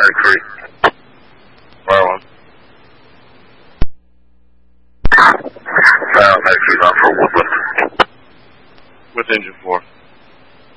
Creek. Fire 1. Next is on for Woodland. With engine 4.